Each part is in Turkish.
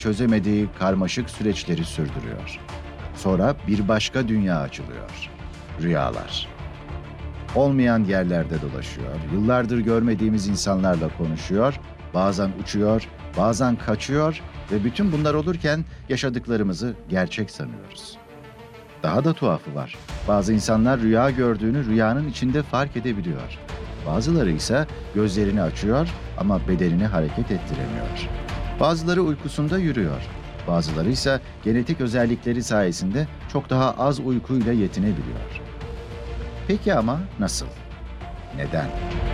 çözemediği karmaşık süreçleri sürdürüyor. Sonra bir başka dünya açılıyor. Rüyalar. Olmayan yerlerde dolaşıyor, yıllardır görmediğimiz insanlarla konuşuyor, bazen uçuyor, bazen kaçıyor ve bütün bunlar olurken yaşadıklarımızı gerçek sanıyoruz. Daha da tuhafı var. Bazı insanlar rüya gördüğünü rüyanın içinde fark edebiliyor. Bazıları ise gözlerini açıyor ama bedenini hareket ettiremiyor. Bazıları uykusunda yürüyor. Bazıları ise genetik özellikleri sayesinde çok daha az uykuyla yetinebiliyor. Peki ama nasıl? Neden?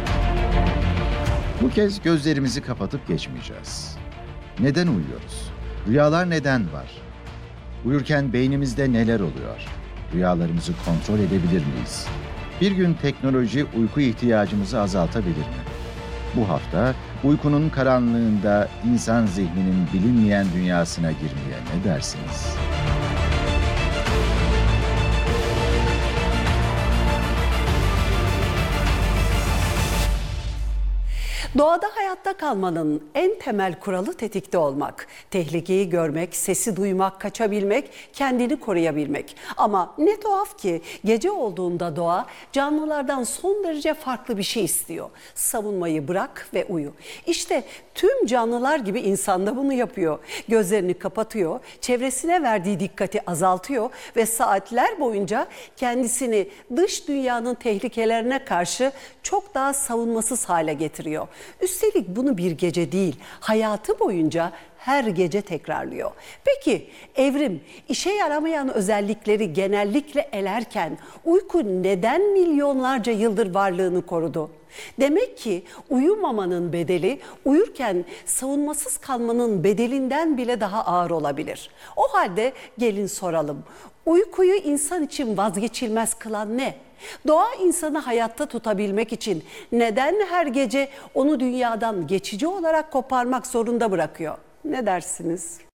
Bu kez gözlerimizi kapatıp geçmeyeceğiz. Neden uyuyoruz? Rüyalar neden var? Uyurken beynimizde neler oluyor? Rüyalarımızı kontrol edebilir miyiz? Bir gün teknoloji uyku ihtiyacımızı azaltabilir mi? Bu hafta uykunun karanlığında insan zihninin bilinmeyen dünyasına girmeye ne dersiniz? Doğada hayatta kalmanın en temel kuralı tetikte olmak. Tehlikeyi görmek, sesi duymak, kaçabilmek, kendini koruyabilmek. Ama ne tuhaf ki gece olduğunda doğa canlılardan son derece farklı bir şey istiyor. Savunmayı bırak ve uyu. İşte tüm canlılar gibi insan da bunu yapıyor. Gözlerini kapatıyor, çevresine verdiği dikkati azaltıyor ve saatler boyunca kendisini dış dünyanın tehlikelerine karşı çok daha savunmasız hale getiriyor. Üstelik bunu bir gece değil, hayatı boyunca her gece tekrarlıyor. Peki evrim işe yaramayan özellikleri genellikle elerken uyku neden milyonlarca yıldır varlığını korudu? Demek ki uyumamanın bedeli uyurken savunmasız kalmanın bedelinden bile daha ağır olabilir. O halde gelin soralım. Uykuyu insan için vazgeçilmez kılan ne? Doğa insanı hayatta tutabilmek için neden her gece onu dünyadan geçici olarak koparmak zorunda bırakıyor? Ne dersiniz?